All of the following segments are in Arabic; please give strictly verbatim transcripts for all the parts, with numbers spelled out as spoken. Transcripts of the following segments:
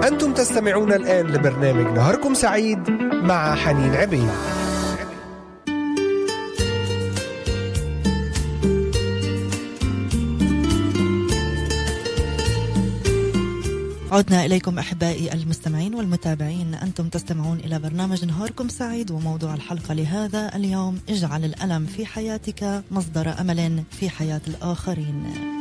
أنتم تستمعون الآن لبرنامج نهاركم سعيد مع حنين عبيد. عدنا إليكم أحبائي المستمعين والمتابعين. أنتم تستمعون إلى برنامج نهاركم سعيد، وموضوع الحلقة لهذا اليوم: اجعل الألم في حياتك مصدر أمل في حياة الآخرين.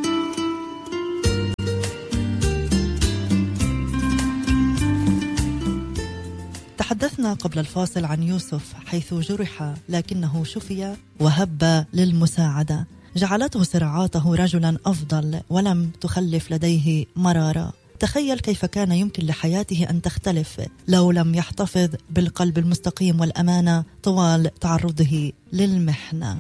تحدثنا قبل الفاصل عن يوسف حيث جرح لكنه شفي وهب للمساعدة، جعلته صراعاته رجلا أفضل ولم تخلف لديه مرارة. تخيل كيف كان يمكن لحياته أن تختلف لو لم يحتفظ بالقلب المستقيم والأمانة طوال تعرضه للمحنة.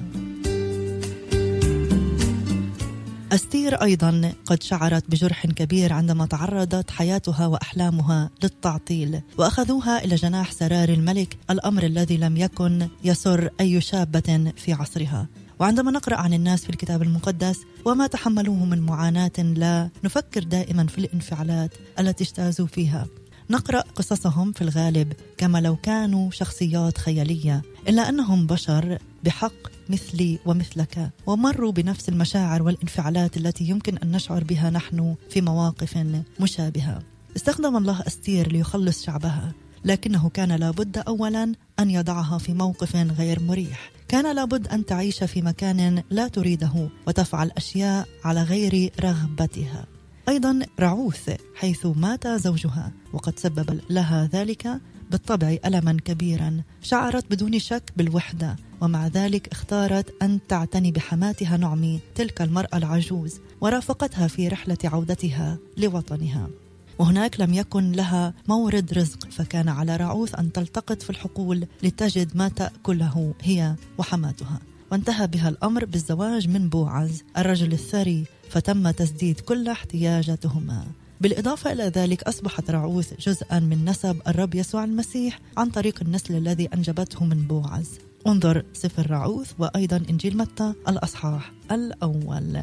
أستير أيضا قد شعرت بجرح كبير عندما تعرضت حياتها وأحلامها للتعطيل، وأخذوها إلى جناح سرار الملك، الأمر الذي لم يكن يسر أي شابة في عصرها. وعندما نقرأ عن الناس في الكتاب المقدس وما تحملوه من معاناة، لا نفكر دائما في الانفعالات التي اجتازوا فيها. نقرأ قصصهم في الغالب كما لو كانوا شخصيات خيالية، إلا أنهم بشر بحق مثلي ومثلك، ومروا بنفس المشاعر والانفعالات التي يمكن أن نشعر بها نحن في مواقف مشابهة. استخدم الله أستير ليخلص شعبها، لكنه كان لابد أولا أن يضعها في موقف غير مريح. كان لابد أن تعيش في مكان لا تريده وتفعل أشياء على غير رغبتها. أيضا رعوث حيث مات زوجها وقد سبب لها ذلك بالطبع ألما كبيرا، شعرت بدون شك بالوحدة، ومع ذلك اختارت أن تعتني بحماتها نعمي تلك المرأة العجوز، ورافقتها في رحلة عودتها لوطنها. وهناك لم يكن لها مورد رزق، فكان على رعوث أن تلتقط في الحقول لتجد ما تأكله هي وحماتها. وانتهى بها الأمر بالزواج من بوعز الرجل الثري، فتم تسديد كل احتياجاتهما. بالإضافة إلى ذلك أصبحت رعوث جزءا من نسب الرب يسوع المسيح عن طريق النسل الذي أنجبته من بوعز. انظر سفر رعوث وأيضا إنجيل متى الأصحاح الأول.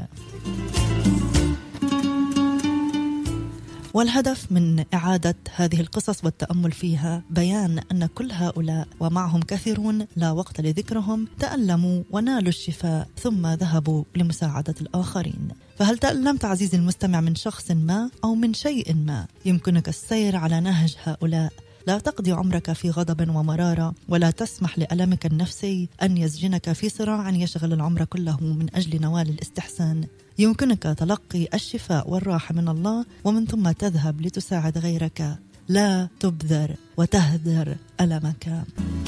والهدف من إعادة هذه القصص والتأمل فيها بيان أن كل هؤلاء ومعهم كثيرون لا وقت لذكرهم تألموا ونالوا الشفاء ثم ذهبوا لمساعدة الآخرين. فهل تألمت عزيزي المستمع من شخص ما أو من شيء ما؟ يمكنك السير على نهج هؤلاء. لا تقضي عمرك في غضب ومرارة، ولا تسمح لألمك النفسي أن يسجنك في صراع يشغل العمر كله من أجل نوال الاستحسان. يمكنك تلقي الشفاء والراحة من الله، ومن ثم تذهب لتساعد غيرك. لا تبذر وتهدر ألمك.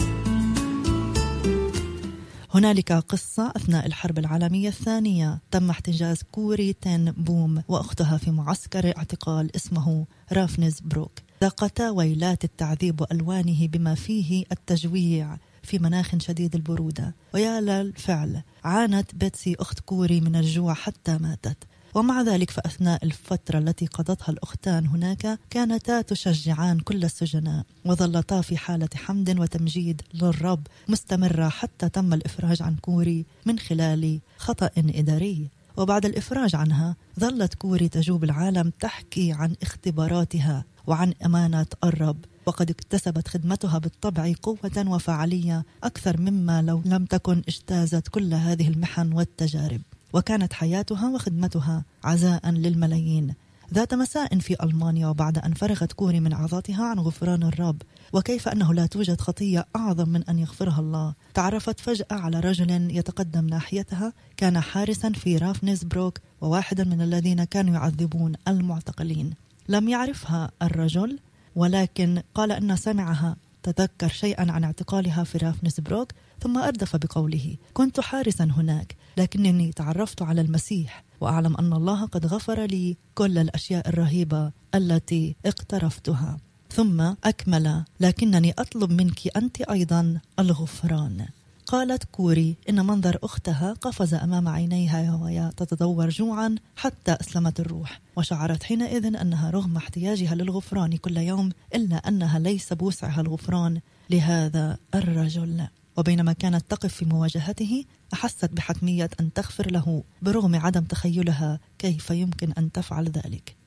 هنالك قصة أثناء الحرب العالمية الثانية تم احتجاز كوري تين بوم وأختها في معسكر اعتقال اسمه رافنز بروك. ذاقتا ويلات التعذيب وألوانه بما فيه التجويع في مناخ شديد البرودة، ويا للفعل عانت بيتسي أخت كوري من الجوع حتى ماتت. ومع ذلك فأثناء الفترة التي قضتها الأختان هناك كانتا تشجعان كل السجناء، وظلتا في حالة حمد وتمجيد للرب مستمرة حتى تم الإفراج عن كوري من خلال خطأ إداري. وبعد الإفراج عنها ظلت كوري تجوب العالم تحكي عن اختباراتها وعن أمانة الرب، وقد اكتسبت خدمتها بالطبع قوة وفعالية أكثر مما لو لم تكن اجتازت كل هذه المحن والتجارب. وكانت حياتها وخدمتها عزاء للملايين. ذات مساء في ألمانيا، وبعد أن فرغت كوري من عظاتها عن غفران الرب وكيف أنه لا توجد خطية أعظم من أن يغفرها الله، تعرفت فجأة على رجل يتقدم ناحيتها، كان حارسا في رافنز بروك وواحدا من الذين كانوا يعذبون المعتقلين. لم يعرفها الرجل، ولكن قال أن سمعها تذكر شيئا عن اعتقالها في رافنز بروك، ثم أردف بقوله: كنت حارسا هناك، لكنني تعرفت على المسيح وأعلم أن الله قد غفر لي كل الأشياء الرهيبة التي اقترفتها. ثم أكمل: لكنني أطلب منك أنت أيضا الغفران. قالت كوري إن منظر أختها قفز أمام عينيها وهي تتدور جوعا حتى أسلمت الروح، وشعرت حينئذ أنها رغم احتياجها للغفران كل يوم إلا أنها ليس بوسعها الغفران لهذا الرجل. وبينما كانت تقف في مواجهته أحست بحتمية أن تغفر له برغم عدم تخيلها كيف يمكن أن تفعل ذلك.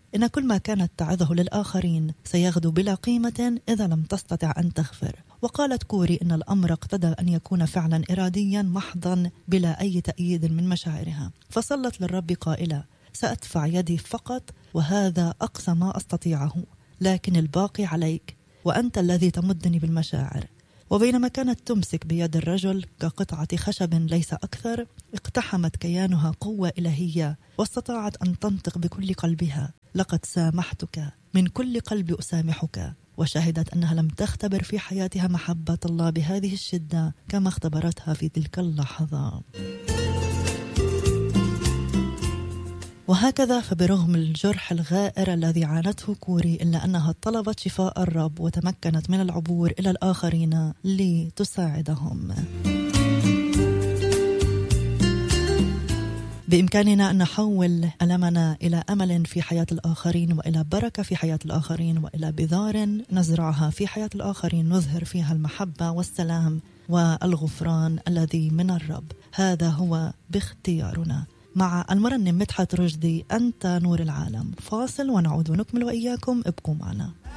إن كل ما كانت تعظه للآخرين سيغدو بلا قيمة إذا لم تستطع أن تغفر. وقالت كوري إن الأمر اقتضى أن يكون فعلا إراديا محضا بلا أي تأييد من مشاعرها، فصلت للرب قائلة: سأدفع يدي فقط وهذا أقصى ما أستطيعه، لكن الباقي عليك، وأنت الذي تمدني بالمشاعر. وبينما كانت تمسك بيد الرجل كقطعة خشب ليس أكثر، اقتحمت كيانها قوة إلهية واستطاعت أن تنطق بكل قلبها: لقد سامحتك، من كل قلبي أسامحك. وشهدت أنها لم تختبر في حياتها محبة الله بهذه الشدة كما اختبرتها في تلك اللحظة. وهكذا فبرغم الجرح الغائر الذي عانته كوري إلا أنها طلبت شفاء الرب وتمكنت من العبور إلى الآخرين لتساعدهم. بإمكاننا أن نحول ألمنا إلى أمل في حياة الآخرين، وإلى بركة في حياة الآخرين، وإلى بذار نزرعها في حياة الآخرين نظهر فيها المحبة والسلام والغفران الذي من الرب. هذا هو باختيارنا. مع المرنم مدحت رشدي، أنت نور العالم. فاصل ونعود ونكمل وإياكم، ابقوا معنا.